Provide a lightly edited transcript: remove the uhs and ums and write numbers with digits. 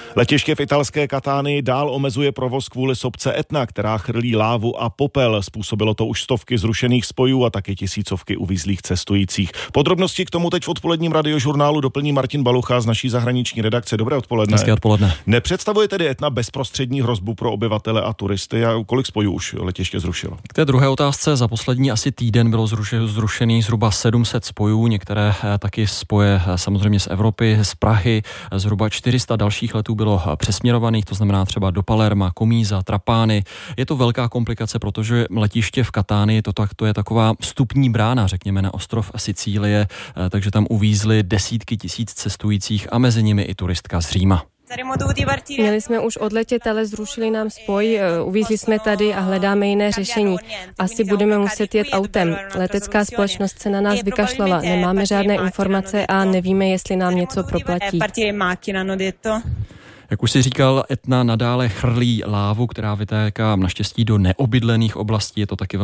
Letiště v italské Katánii dál omezuje provoz kvůli sopce Etna, která chrlí lávu a popel. Způsobilo to už stovky zrušených spojů a taky tisícovky uvízlých cestujících. Podrobnosti k tomu teď v odpoledním radiožurnálu doplní Martin Balucha z naší zahraniční redakce. Dobré odpoledne. Hezké odpoledne. Nepředstavuje tedy Etna bezprostřední hrozbu pro obyvatele a turisty? A kolik spojů už letiště zrušilo? K té druhé otázce za poslední asi týden bylo zrušený zhruba 700 spojů, některé taky spoje samozřejmě z Evropy, z Prahy, zhruba 400 dalších letů bylo přesměrovaných, to znamená třeba do Palerma, Komíza, Trapány. Je to velká komplikace, protože letiště v Katánii to je taková vstupní brána, řekněme, na ostrov Sicílie, takže tam uvízly desítky tisíc cestujících a mezi nimi i turistka z Říma. Měli jsme už odletět, ale zrušili nám spoj, uvízli jsme tady a hledáme jiné řešení. Asi budeme muset jet autem. Letecká společnost se na nás vykašlala, nemáme žádné informace a nevíme, jestli nám něco proplatí. Jak už si říkal, Etna nadále chrlí lávu, která vytéká naštěstí do neobydlených oblastí, je to taky